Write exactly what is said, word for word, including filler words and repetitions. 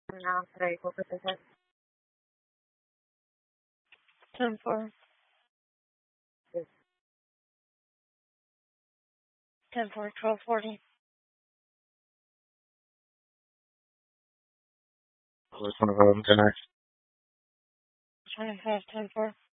No, traigo que te ten four. ten four, twelve forty. Which one of them, ten X? twenty-five, ten four.